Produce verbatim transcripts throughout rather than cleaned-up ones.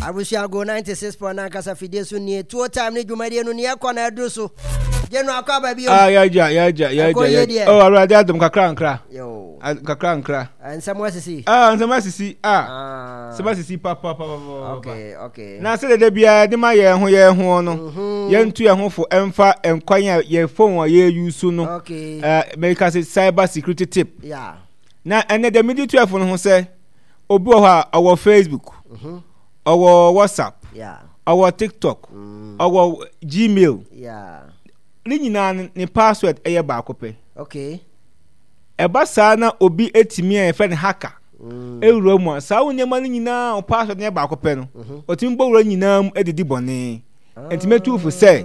Arusha go ninety-six point nine kasa fidie so nie two time ne dwumade no ne ekọ na adu so jenu akwa ba bi o ah ya ja ya ja ya ja oh arade adom kakra nkra yo kakra nkra ansem wasisi ah ansem wasisi ah sema sisi papa papa okay okay na se de bia de ma ye ho ye ho no ye ntu ye ho fo emfa enkwan ye phone ye use no okay eh make say cyber security tip yeah na ene de midi twelve no ho say obi o ha our Facebook mhm our WhatsApp yeah our TikTok our Gmail yeah ni nyina ni password eye ba akope okay eba sa na obi etimi e fe ne hacker ewuro mu sa wo nyema ni nyina o password ne ba akope no otimi gbowura nyina mu edidi bone enti metufu se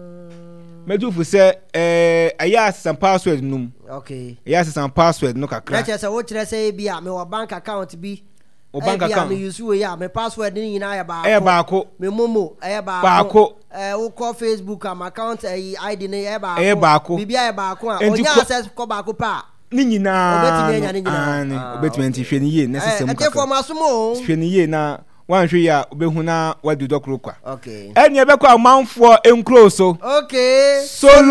metufu se eh aya some password num okay aya some password no kakra na chese wo kire se bia me wo bank account bi o bank account me use we ya me password ni nyina ya ba e ba ako me momo e ba ako eh wo call Facebook am account eh I D ne e ba ako e ba ako bibia e ba ako a onya access ko ba ako pa ni nyina obetimi enya ni nyina ni obetimi enti hwe ni ye na sesem ka e form asumo hwe ni ye na wan hwe ya obehu na wadu dokro kwa okay eni ebe kwa manfo enkro so okay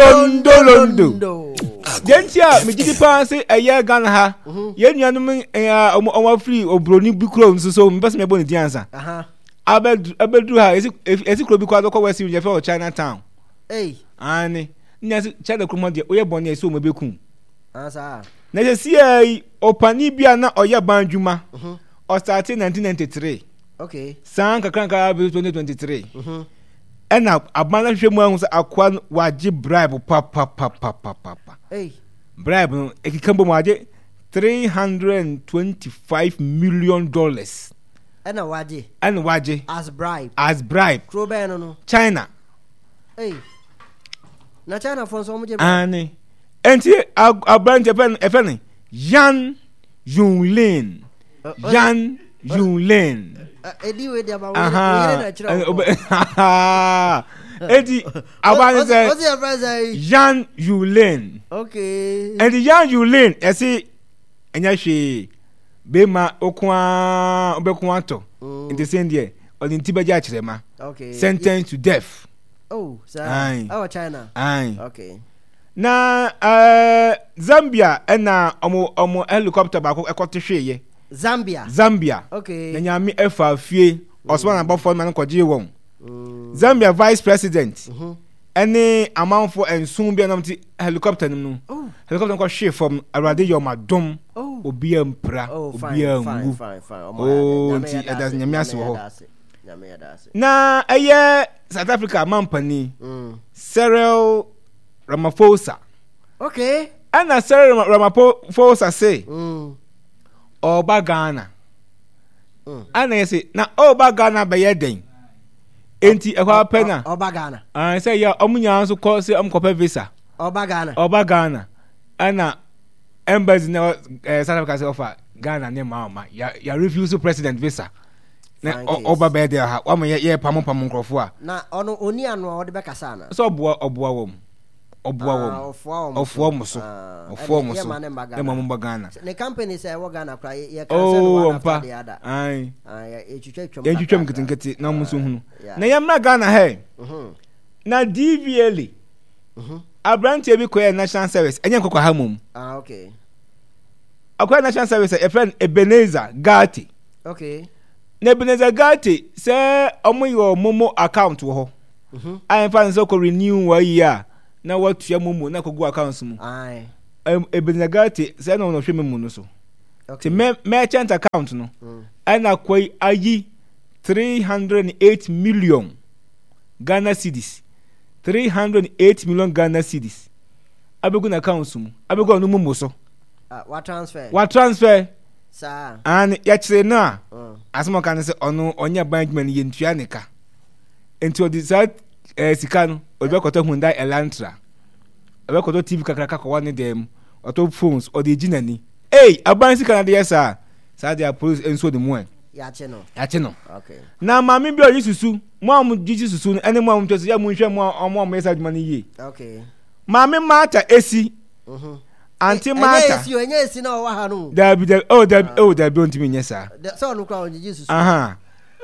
solondolondo dentia me gidi panse eye Ghana ha ye nuanum omo free obroni bi kro nso so me bese me boni diansa aha abedu abedu ha esi esi kro bi kwa dokọ wesi je fe o China town eh ani nyasi China kro mo de oye boni esi o mo bekun asa na je si ai opani bia na oye banjuma o start in nineteen ninety-three okay san kakranka bi twenty twenty-three mhm ena abana hwe mu ahun akwa waje bribe pa pa pa pa pa pa eh bribe no ekikambo mu waje three hundred twenty-five million dollars ena waje ena waje as bribe as bribe krobe no no China eh na China fon so mu je ani enti abrante pen efeni Yan Yunlin Yan Yunlin edi we dia ba wo na chira edi abani say Yan Yunlin okay edi Yan Yunlin esi enya hwe be ma okwa obekwa to in the same year on intibaja achirema okay sentenced to death oh sir oh China aye okay na uh, Zambia ena omo omo helicopter ba ekoto hweye Zambia Zambia okay na nyame efa afie osman na bafo na kwaje won Zambia vice president ene amanfo ensun bia namti helicopter nim no helicopter ko hwe from arade yomadom obi ampra obi angu oh nti edas nyame ase ho na eye South Africa mampani Cyril Ramaphosa okay ana Cyril Ramaphosa say mm oba Ghana mm ana yesi na oba Ghana be yeden enti ehwa pena oba Ghana ah say ya omunya nso ko say omkopa visa oba Ghana oba Ghana ana embassy na South Africa say offer Ghana ne mama ya ya refuse president visa na oba be there ha wa me ye pamo pamo nkrofo a na ono oni anu o de be kasa na so oboa oboa wom oboa wom ofo mo so ofo mo so e mo mba Ghana ne company say wo Ghana kra ye kan say no one after the other ai ai e twetwetwem e twetwem kitinkiti na mo so hunu na ye mra Ghana he na D V L mhm abrantie bi ko national service enye nkokwa ha mum ah okay akwa national service e friend Ebenezer Gati okay na Ebenezer Gati say omo yo momo account wo ho mhm ai fan so ko renew wa year na what ya mumu na kogu accounts mu ai Ebenezer Gati say no no hwe memu no so okay me merchant account no ana kwai ayi three hundred eight million Ghana cedis three hundred eight million Ghana cedis abegu na accounts mu abegu no mumu so ah what transfer what transfer sir and ya kire na asmo kan say ono onya bankman ye ntua nika enti odi sa sika no obekoto Hyundai Elantra obekoto T V kakraka ko one dem auto phones or the jinani eh aban sika na de yesa sa dia police enso de mo ya che no ya che no okay na mami bi oyi susu mo am jiji susu ene mo am to ya mo hwe mo mo mo message man yi okay mami mata esi mhm anti mata esi onye esi na wa ha no da bi da oh da oh da bi ontimi nyesa so no kra on jiji susu aha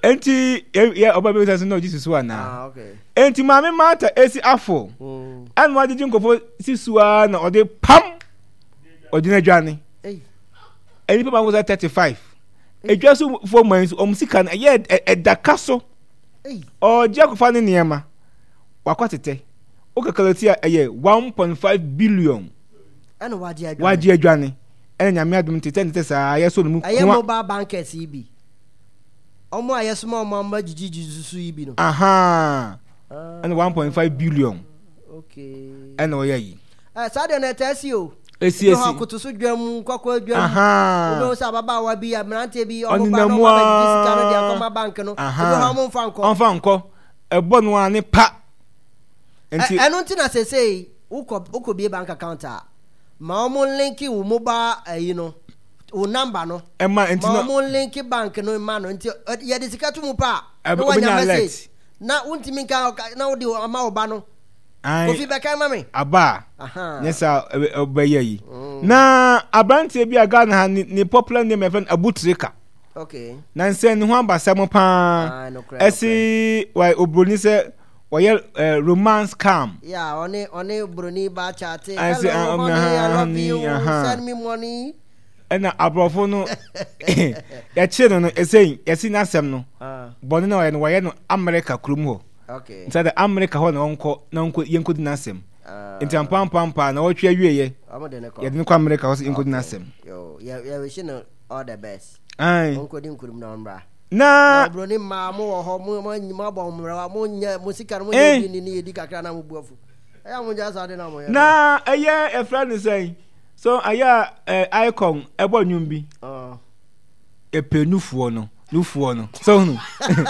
enti ya oba be say no Jesus one na ah okay enti maame mata esi afọ an wa didi nkofo sisua na ode pam odina dwane eh eni papa was thirty-five edwa so for months o musika na ye edaka so eh o je kofa ne niema wakwatete o kakalati eye one point five billion ana waji adwane waji adwane ene nyame adum tete tete sa ye so no mu aye mobile bankers ibi omo aye so mo mo jiji su ibi no aha and one point five billion okay ene o yi eh sadio na tesi o esi esi no kutusu dwam kokko dwam aha no sa baba wa bi amrante bi omo ba no ma jiji sika no dia koma bank no do ha mo mfa nko mfa nko ebo no ani pa enti enu nti na sesei uko uko bi bank account a ma omo linki wo mobile ayi no o number no e ma enti no ma omo linki bank no ma no enti ye de sika tu mu pa no wanya message na untimi nka na wo de ama oba no kofi be kai mami aba aha nyesa obaye yi na abrantie bi aga na ni popular name even Abutrika okay na nse ni ho abasam pa esi why obroni se why romance scam yeah oni oni broni ba chat hello money I love you send me money ena abrofo no ya chino no esen yesi na asem no boni na why why no America krum ho okay inside the America ho na onko na onko yenko di na asem enti ampam pam pa na wotwe awieye ya de ko America ho yenko di na asem yo ya ya we shi no all the best ai onko di nkrum na onbra na broni ma mo wo ho mo mo bo mra mo nya musika no mo ni ni edi kakra na mo buafu aya mo ja sa de na mo ya na eye e friend say so aya icon ebo nwumbi ah e penufuo no nufuo no so no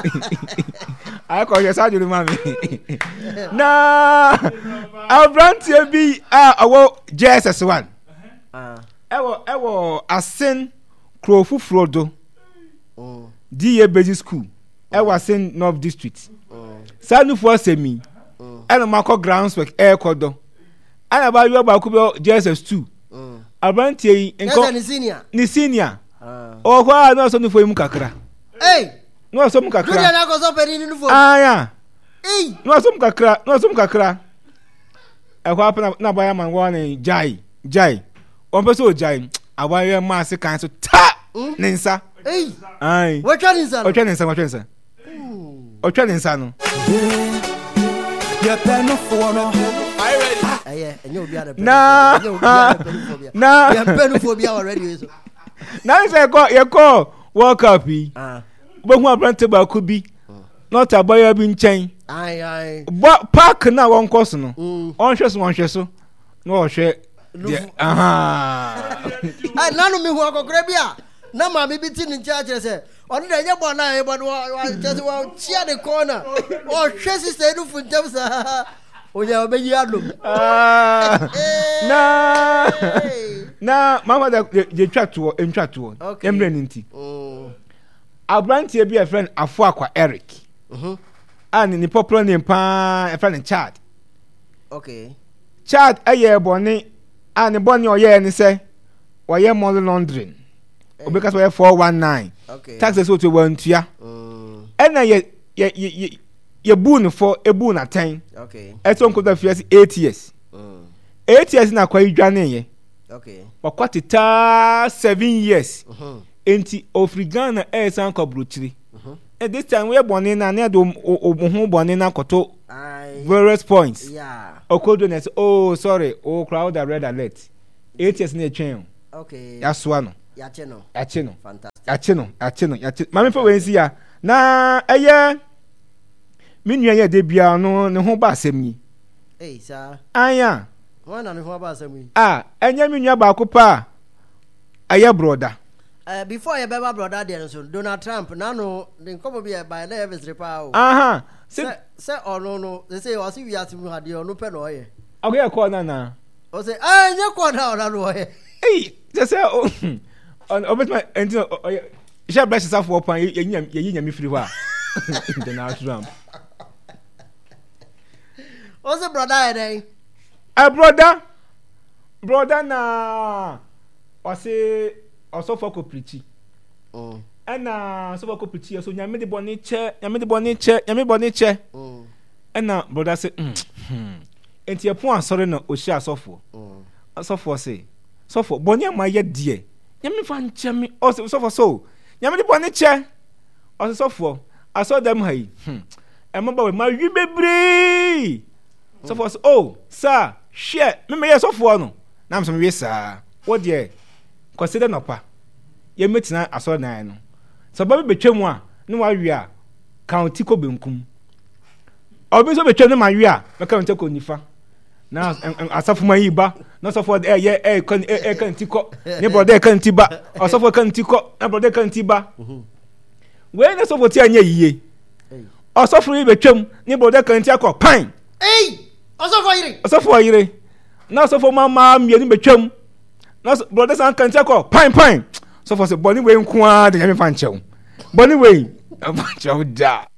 icon yes ajuru mami na abrantie bi a awo J S S one ah ewo ewo asen krofufuro do oh D A Basic School ewo asen North District sanufuo semi ena mako groundswork e kodo ana ba yo ba ku be J S S two abrantie yi nko ni senior ni senior ah o kwa na so nufuo mu kakra eh no so mu kakra no na ko so peri ni nufuo ah ya eh no so mu kakra no so mu kakra e kwa pa na ba ya man wa ni jai jai on pe so jai awaye ma se kan so ta ninsa eh ai we twa ninsa o twa ninsa o twa ninsa o twa ninsa no ya penu for no I ready aye enyo obi ada na na ya penu for bi already so na se ko ye ko World Cup yi ah bo hu abrante ba ku bi not aboya bi nchen ai ai park na won course no on hwe so on hwe so no o hwe aha ai nanu mi hu akokora bi a na ma mi bi ti ni cha kire se onu da nye bo na e bo wa just wa chia the corner o hwe si se du funtem sa o ya be yi adum na na mama da je twatu en twatu emre nti abrantie bi a friend afo akwa Eric mhm and ni popular name pa a friend Chad okay Chad aye boni and boni oye ni say oye money laundering obeka so four one nine okay taxes so to wantua mm and ye ye ye ye bun for e bun na ten okay eto nko da fias eight years mm eight years na kwa idwane ye okay wakwatita seven years mhm enti ofrigana e san kobruchiri mhm and this time we boni na na do obo boni na koto various points yeah okodones oh sorry oh crowd red alert eight years na etwen okay yaswa no yache no yache no fantastic yache no yache no yache mame fa wensi ya na eye minua ye de bia no ne ho ba asem yi eh sa anya wana ne ho ba asem yi ah enya minua ba ko pa aye broda uh, before you beba brother there so Donald Trump na no the come be by na every pa o aha se se ono no they say o si wi ati mu hade ono pe no ye okay call na na o say ah nye call na ona no ye eh they say o on obet my enti she bless yourself for pan ye nyam ye nyam free ho a Donald Trump o say brother eh a brother brother na o say also for ko preach ɛna sɔfo kɔ piti so nyame de bɔne kyɛ nyame de bɔne kyɛ nyame bɔne kyɛ ɛna broda se enti ɛpon asɔre na ohyia asɔfo asɔfo se sɔfo bɔne ama yɛ die nyame fa nkyɛ me ɔse sɔfo so nyame de bɔne kyɛ ɔse sɔfo asɔ dɛm ha yi ɛma ba we ma wi bebre sɔfo so oh sir hwɛ me me yɛ sɔfo no na me so me wi saa wo de consider no pa ye metina asɔ nan no so ba be betwa mu a ne wa wi a county ko benkum obi so betwa ne ma wi a be county ko nifa na asafo ma yi ba na sɔfo eh ye eh kan eh county ko ne brother county ba asɔfo county ko na brother county ba we na sɔfo ti anya yiye asɔfo yi betwa mu ne brother county akɔ pan eh asɔfo yire asɔfo yire na asɔfo mama mienu betwa mu na brother san county akɔ pan pan so for say boni we nko a de nyame fa nchew boni we fa nchew da